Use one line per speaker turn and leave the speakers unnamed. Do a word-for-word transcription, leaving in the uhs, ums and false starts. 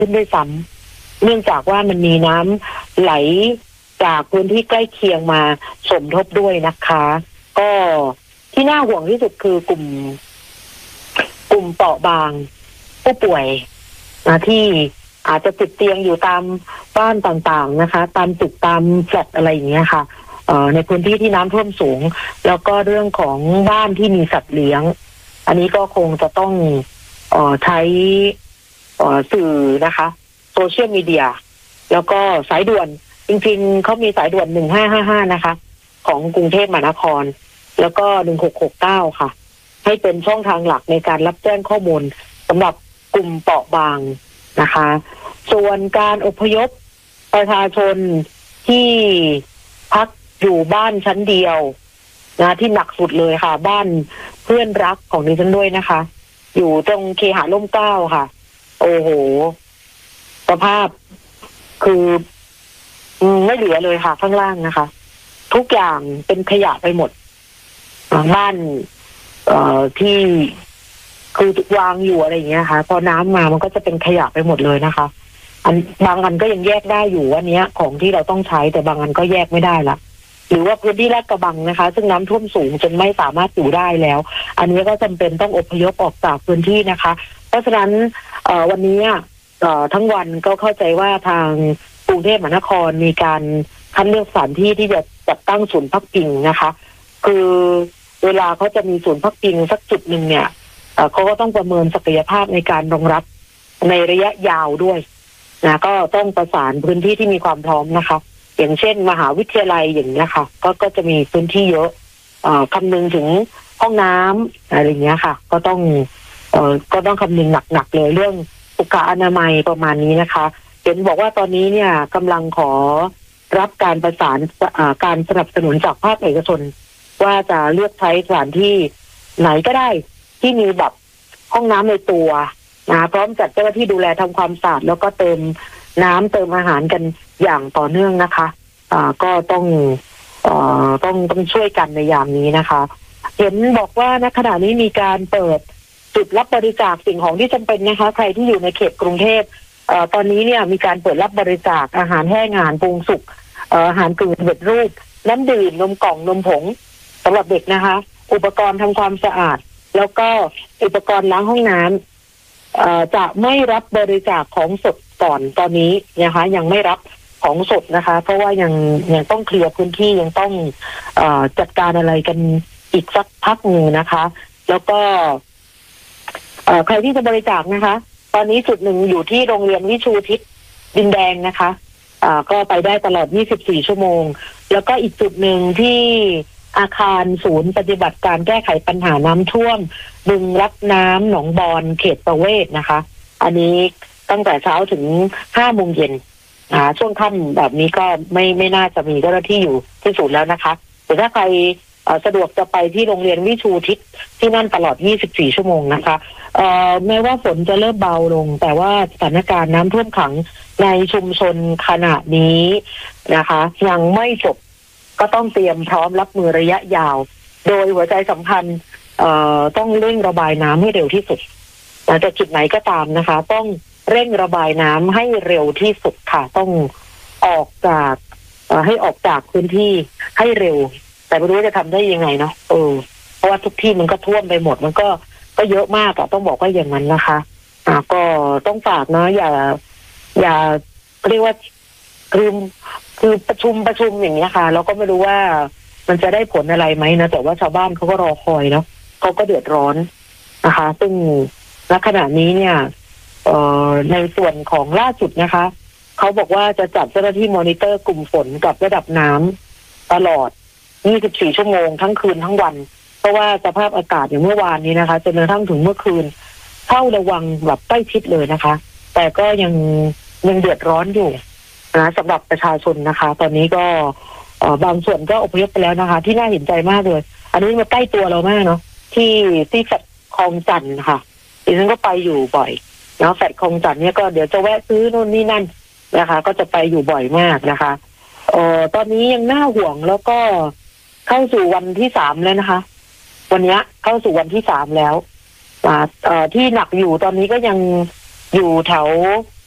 ขึ้นด้วยซ้ำเนื่องจากว่ามันมีน้ำไหลจากพื้นที่ใกล้เคียงมาสมทบด้วยนะคะก็ที่น่าห่วงที่สุดคือกลุ่มกลุ่มเปราะบางผู้ป่วยนะที่อาจจะติดเตียงอยู่ตามบ้านต่างๆนะคะตามตึกตามแฟลตอะไรอย่างเงี้ยค่ะเอ่อในพื้นที่ที่น้ำท่วมสูงแล้วก็เรื่องของบ้านที่มีสัตว์เลี้ยงอันนี้ก็คงจะต้องเอ่อใช้เอ่อสื่อนะคะโซเชียลมีเดียแล้วก็สายด่วนจริงๆเขามีสายด่วนหนึ่งห้าห้าห้านะคะของกรุงเทพมหานครแล้วก็หนึ่งหกหกเก้าค่ะให้เป็นช่องทางหลักในการรับแจ้งข้อมูลสำหรับกลุ่มเปราะบางนะคะส่วนการอพยพประชาชนที่พักอยู่บ้านชั้นเดียวนะที่หนักสุดเลยค่ะบ้านเพื่อนรักของดิฉันด้วยนะคะอยู่ตรงเคหะร่มเกล้าค่ะโอ้โหสภาพคือไม่เหลือเลยค่ะข้างล่างนะคะทุกอย่างเป็นขยะไปหมดบ้านเอ่อที่คือวางอยู่อะไรอย่างเงี้ยค่ะพอน้ำมามันก็จะเป็นขยะไปหมดเลยนะคะอันบางอันก็ยังแยกได้อยู่ว่าเนี้ยของที่เราต้องใช้แต่บางอันก็แยกไม่ได้ละหรือว่าพื้นที่ลาดกระบังนะคะซึ่งน้ำท่วมสูงจนไม่สามารถอยู่ได้แล้วอันนี้ก็จำเป็นต้องอพยพออกจากพื้นที่นะคะเพราะฉะนั้นเอ่อวันนี้เอ่อทั้งวันก็เข้าใจว่าทางกรุงเทพมหานครมีการคัดเลือกสถานที่ที่จะจัดตั้งศูนย์พักพิงนะคะคือเวลาเขาจะมีศูนย์พักพิงสักจุดหนึ่งเนี่ยเขาก็ต้องประเมินศักยภาพในการรองรับในระยะยาวด้วยนะก็ต้องประสานพื้นที่ที่มีความพร้อมนะคะอย่างเช่นมหาวิทยาลัยอย่างนี้ค่ะก็ก็จะมีพื้นที่เยอะเอ่อคำนึงถึงห้องน้ำอะไรอย่างเงี้ยค่ะก็ต้องเอ่อก็ต้องคำนึงหนักๆเลยเรื่องสุขอนามัยประมาณนี้นะคะเห็นบอกว่าตอนนี้เนี่ยกำลังขอรับการประสานการสนับสนุนจากภาคเอกชนว่าจะเลือกใช้สถานที่ไหนก็ได้ที่มีแบบห้องน้ำในตัวนะพร้อมจัดเจ้าหน้าที่ดูแลทำความสะอาดแล้วก็เติมน้ำเติมอาหารกันอย่างต่อเนื่องนะคะอ่าก็ต้องเอ่อต้องต้องช่วยกันในยามนี้นะคะเห็นบอกว่าณขณะนี้มีการเปิดจุดรับบริจาคสิ่งของที่จำเป็นนะคะใครที่อยู่ในเขตกรุงเทพเอ่อตอนนี้เนี่ยมีการเปิดรับบริจาคอาหารแห้งอาหารปรุงสุกเอ่ออาหารกึ่งสำเร็จรูปน้ำดื่มนมกล่องนมผงสำหรับเด็กนะคะอุปกรณ์ทำความสะอาดแล้วก็อุปกรณ์ล้างห้องน้ำเอ่อจะไม่รับบริจาคของสดก่อนตอนนี้นะคะยังไม่รับของสดนะคะเพราะว่ายังยังต้องเคลียร์พื้นที่ยังต้องเอ่อจัดการอะไรกันอีกสักพักหนึ่งนะคะแล้วก็เอ่อใครที่จะบริจาคนะคะตอนนี้จุดหนึ่งอยู่ที่โรงเรียนวิชูทิศดินแดงนะคะอ่าก็ไปได้ตลอดยี่สิบสี่ชั่วโมงแล้วก็อีกจุดหนึ่งที่อาคารศูนย์ปฏิบัติการแก้ไขปัญหาน้ำท่วมบึงรับน้ำหนองบอนเขตประเวศนะคะอันนี้ตั้งแต่เช้าถึงห้าโมงเย็นอ่าช่วงค่ำแบบนี้ก็ไม่ไม่น่าจะมีเจ้าหน้าที่อยู่ที่ศูนย์แล้วนะคะแต่ถ้าใครสะดวกจะไปที่โรงเรียนวิชูทิศที่นั่นตลอดยี่สิบสี่ชั่วโมงนะคะเอ่อแม้ว่าฝนจะเริ่มเบาลงแต่ว่าสถานการณ์น้ำท่วมขังในชุมชนขณะนี้นะคะยังไม่จบก็ต้องเตรียมพร้อมรับมือระยะยาวโดยหัวใจสำคัญเอ่อต้องเร่งระบายน้ำให้เร็วที่สุดแต่จุดไหนก็ตามนะคะต้องเร่งระบายน้ำให้เร็วที่สุดค่ะต้องออกจากเอ่อให้ออกจากพื้นที่ให้เร็วแต่ไม่รู้จะทำได้ยังไงเนาะเออเพราะว่าทุกที่มันก็ท่วมไปหมดมันก็ก็เยอะมากอะต้องบอกว่าอย่างนั้นนะคะอ่าก็ต้องฝากนะอย่าอย่าเรียกว่าคือคือประชุมประชุมอย่างนี้ค่ะแล้วก็ไม่รู้ว่ามันจะได้ผลอะไรไหมนะแต่ว่าชาวบ้านเขาก็รอคอยเนาะเขาก็เดือดร้อนนะคะซึ่งณขณะนี้เนี่ยเอ่อในส่วนของล่าสุดนะคะเขาบอกว่าจะจัดเจ้าหน้าที่มอนิเตอร์กลุ่มฝนกับระดับน้ำตลอดยี่สิบสี่ชั่วโมงทั้งคืนทั้งวันเพราะว่าสภาพอากาศอย่างเมื่อวานนี้นะคะจนกระทั่งถึงเมื่อคืนเฝ้าระวังแบบใกล้ชิดเลยนะคะแต่ก็ยังยังเดือดร้อนอยู่นะสำหรับประชาชนนะคะตอนนี้ก็เอ่อบางส่วนก็อพยพไปแล้วนะคะที่น่าเห็นใจมากเลยอันนี้มาใกล้ตัวเรามากเนาะที่ที่แฟลตคลองจันทร์ค่ะดิฉันก็ไปอยู่บ่อยแล้วแฟลตคลองจันทร์เนี่ยก็เดี๋ยวจะแวะซื้อโน่นนี่นั่นนะคะก็จะไปอยู่บ่อยมากนะคะเอ่อตอนนี้ยังน่าห่วงแล้วก็เข้าสู่วันที่สามแล้วนะคะวันนี้เข้าสู่วันที่สามแล้วอ่าเอ่อที่หนักอยู่ตอนนี้ก็ยังอยู่แถว